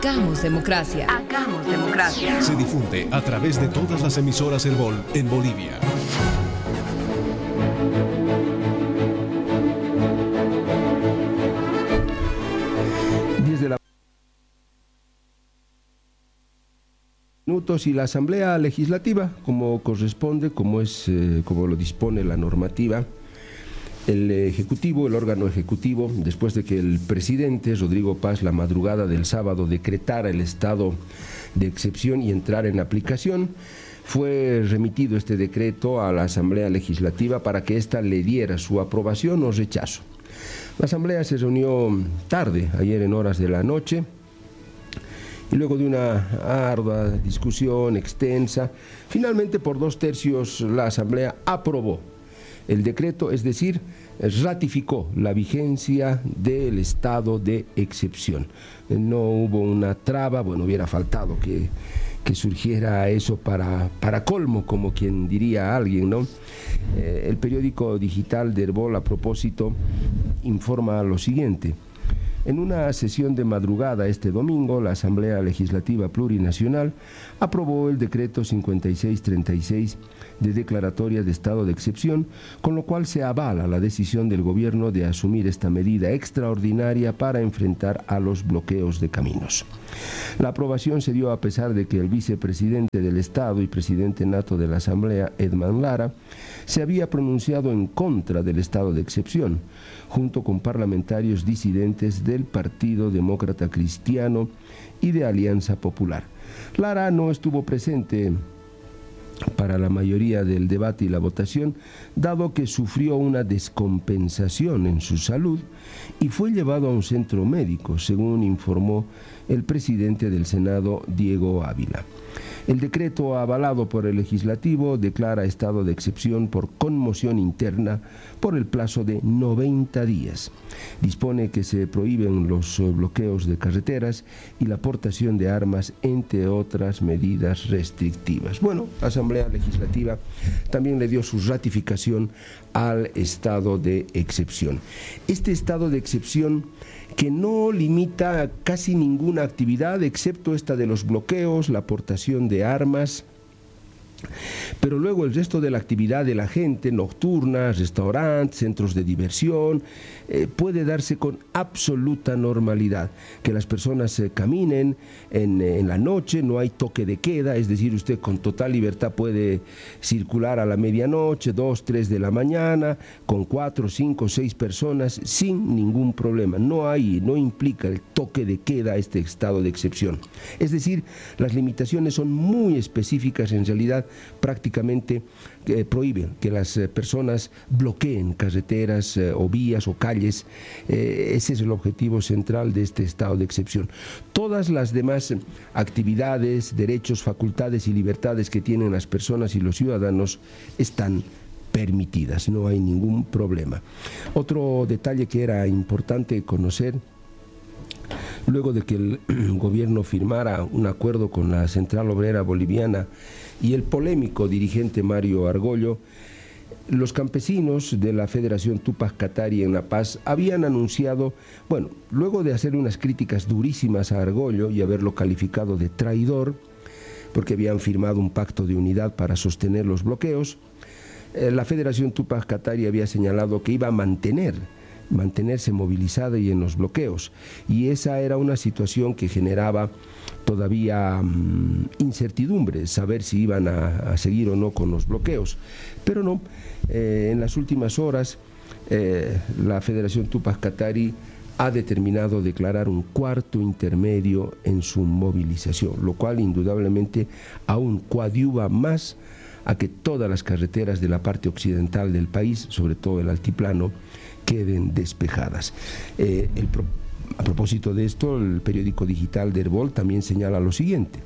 Hagamos democracia. Hagamos democracia. Se difunde a través de todas las emisoras Herbol en Bolivia. Minutos y la Asamblea Legislativa, como corresponde, como lo dispone la normativa, el Ejecutivo, el órgano ejecutivo, después de que el presidente Rodrigo Paz la madrugada del sábado decretara el estado de excepción y entrara en aplicación, fue remitido este decreto a la Asamblea Legislativa para que ésta le diera su aprobación o rechazo. La Asamblea se reunió tarde, ayer en horas de la noche, y luego de una ardua discusión extensa, finalmente por 2/3 la Asamblea aprobó el decreto, es decir, ratificó la vigencia del estado de excepción. No hubo una traba, bueno, hubiera faltado que surgiera eso para colmo, como quien diría alguien, ¿no? El periódico digital de Herbol, a propósito, informa lo siguiente. En una sesión de madrugada este domingo, la Asamblea Legislativa Plurinacional aprobó el decreto 5636 de declaratoria de estado de excepción, con lo cual se avala la decisión del gobierno de asumir esta medida extraordinaria para enfrentar a los bloqueos de caminos. La aprobación se dio a pesar de que el vicepresidente del Estado y presidente nato de la Asamblea, Edman Lara, se había pronunciado en contra del estado de excepción, junto con parlamentarios disidentes del Partido Demócrata Cristiano y de Alianza Popular. Lara no estuvo presente para la mayoría del debate y la votación, dado que sufrió una descompensación en su salud y fue llevado a un centro médico, según informó el presidente del Senado, Diego Ávila. El decreto avalado por el Legislativo declara estado de excepción por conmoción interna por el plazo de 90 días. Dispone que se prohíben los bloqueos de carreteras y la portación de armas, entre otras medidas restrictivas. Bueno, la Asamblea Legislativa también le dio su ratificación al estado de excepción. Este estado de excepción que no limita casi ninguna actividad, excepto esta de los bloqueos, la aportación de armas, pero luego el resto de la actividad de la gente, nocturna, restaurantes, centros de diversión, puede darse con absoluta normalidad. Que las personas caminen en la noche, no hay toque de queda, es decir, usted con total libertad puede circular a la medianoche, 2, 3 de la mañana, con 4, 5, 6 personas, sin ningún problema. No implica el toque de queda este estado de excepción. Es decir, las limitaciones son muy específicas, en realidad prácticamente prohíben que las personas bloqueen carreteras o vías o calles. Ese es el objetivo central de este estado de excepción. Todas las demás actividades, derechos, facultades y libertades que tienen las personas y los ciudadanos están permitidas, no hay ningún problema. Otro detalle que era importante conocer: luego de que el gobierno firmara un acuerdo con la Central Obrera Boliviana y el polémico dirigente Mario Argollo, los campesinos de la Federación Tupac Katari en La Paz habían anunciado, luego de hacer unas críticas durísimas a Argollo y haberlo calificado de traidor, porque habían firmado un pacto de unidad para sostener los bloqueos, la Federación Tupac Katari había señalado que iba a mantenerse movilizada y en los bloqueos, y esa era una situación que generaba todavía incertidumbre, saber si iban a seguir o no con los bloqueos. Pero no, en las últimas horas la Federación Tupac Katari ha determinado declarar un cuarto intermedio en su movilización, lo cual indudablemente aún coadyuva más a que todas las carreteras de la parte occidental del país, sobre todo el altiplano, queden despejadas. A propósito de esto, el periódico digital de Herbol también señala lo siguiente: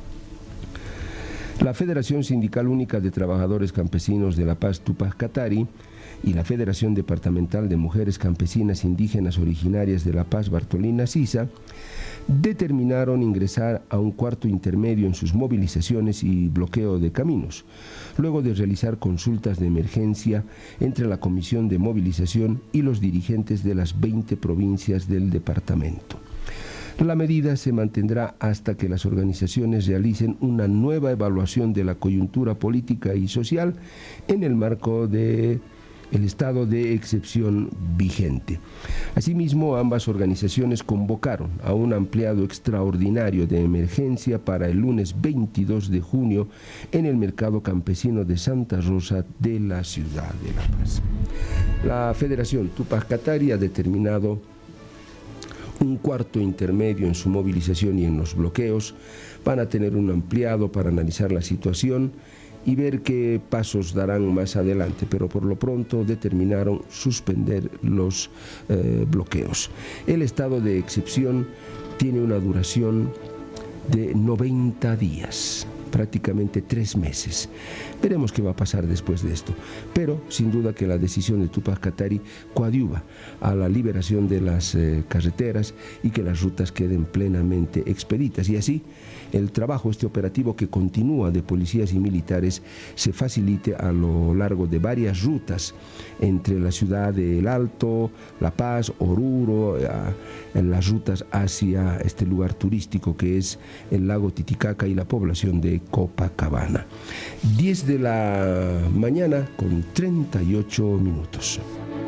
la Federación Sindical Única de Trabajadores Campesinos de La Paz, Tupac Katari, y la Federación Departamental de Mujeres Campesinas Indígenas Originarias de La Paz, Bartolina Sisa, determinaron ingresar a un cuarto intermedio en sus movilizaciones y bloqueo de caminos, luego de realizar consultas de emergencia entre la Comisión de Movilización y los dirigentes de las 20 provincias del departamento. La medida se mantendrá hasta que las organizaciones realicen una nueva evaluación de la coyuntura política y social en el marco de el estado de excepción vigente. Asimismo, ambas organizaciones convocaron a un ampliado extraordinario de emergencia para el lunes 22 de junio en el mercado campesino de Santa Rosa de la ciudad de La Paz. La Federación Tupac Katari ha determinado un cuarto intermedio en su movilización y en los bloqueos. Van a tener un ampliado para analizar la situación y ver qué pasos darán más adelante, pero por lo pronto determinaron suspender los bloqueos. El estado de excepción tiene una duración de 90 días, prácticamente 3 meses. Veremos qué va a pasar después de esto, pero sin duda que la decisión de Tupac Katari coadyuva a la liberación de las carreteras y que las rutas queden plenamente expeditas, y así el trabajo, este operativo que continúa de policías y militares, se facilite a lo largo de varias rutas entre la ciudad de El Alto, La Paz, Oruro, en las rutas hacia este lugar turístico que es el lago Titicaca y la población de Copacabana. 10 de la mañana con 38 minutos.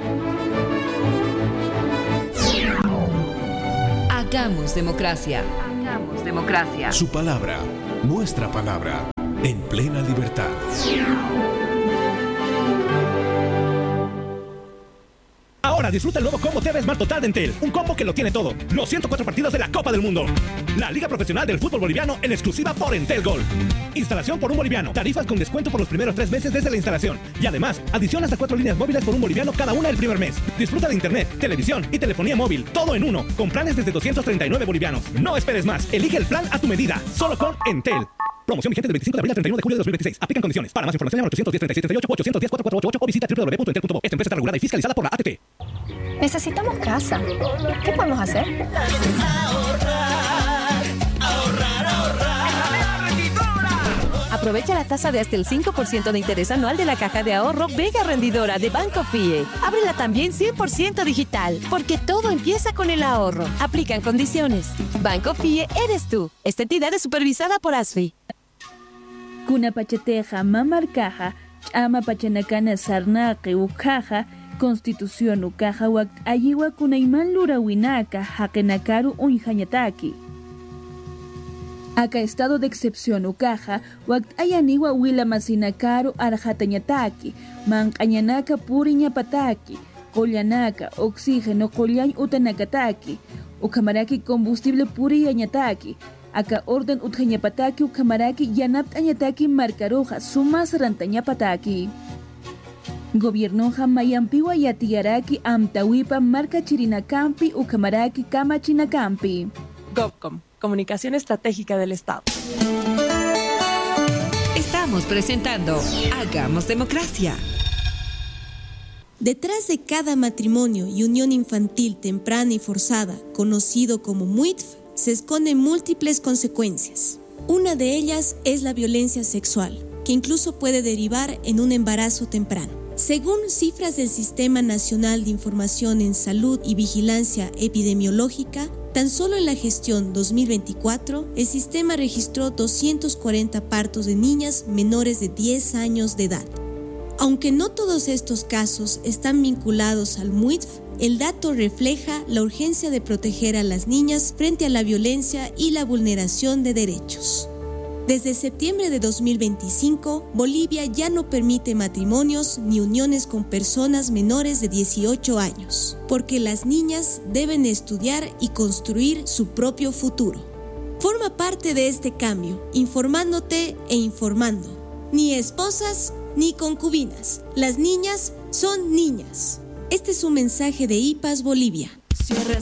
Hagamos democracia. Hagamos democracia. Su palabra, nuestra palabra, en plena libertad. Ahora disfruta el nuevo combo TV Smart Total de Entel. Un combo que lo tiene todo. Los 104 partidos de la Copa del Mundo. La Liga Profesional del Fútbol Boliviano en exclusiva por Entel Gold. Instalación por un boliviano. Tarifas con descuento por los primeros 3 meses desde la instalación. Y además, adición hasta 4 líneas móviles por un boliviano cada una el primer mes. Disfruta de internet, televisión y telefonía móvil. Todo en uno. Con planes desde 239 bolivianos. No esperes más. Elige el plan a tu medida. Solo con Entel. Promoción vigente del 25 de abril al 31 de julio de 2026. Aplican condiciones. Para más información llama al 810-3638, 810-4488 o visita www.entel.bo. Esta empresa está regulada y fiscalizada por la ATT. Necesitamos casa. ¿Qué podemos hacer? Aprovecha la tasa de hasta el 5% de interés anual de la caja de ahorro Vega Rendidora de Banco FIE. Ábrela también 100% digital, porque todo empieza con el ahorro. Aplican condiciones. Banco FIE eres tú. Esta entidad es supervisada por ASFI. Kuna pachateja mamarcaja, ama pachanacana sarnaqi ukaja, Constitución ukaja wakt ayiwa kunayman lurawinaka haqenakaru unjañataki. Aka estado de excepción ukaja wakt ayaniwa wilamasinakaru arjatañataki, manqañanaka puriñapataki, kollanaka oxígeno kollañ utanakataki, ukamaraki combustible puriyañataki. Aka orden utjañapataki ukamaraki yanaptañataki marcaroja sumas rantañapataki. Gobierno Jamayampiwa Yatiaraki Amtawipa Marca Chirinakampi Ukamaraki Kamachinakampi. GovCom, Comunicación Estratégica del Estado. Estamos presentando Hagamos Democracia. Detrás de cada matrimonio y unión infantil temprana y forzada, conocido como MUITF, se esconden múltiples consecuencias. Una de ellas es la violencia sexual, que incluso puede derivar en un embarazo temprano. Según cifras del Sistema Nacional de Información en Salud y Vigilancia Epidemiológica, tan solo en la gestión 2024, el sistema registró 240 partos de niñas menores de 10 años de edad. Aunque no todos estos casos están vinculados al MUITF, el dato refleja la urgencia de proteger a las niñas frente a la violencia y la vulneración de derechos. Desde septiembre de 2025, Bolivia ya no permite matrimonios ni uniones con personas menores de 18 años, porque las niñas deben estudiar y construir su propio futuro. Forma parte de este cambio, informándote e informando. Ni esposas ni concubinas. Las niñas son niñas. Este es un mensaje de IPAS Bolivia.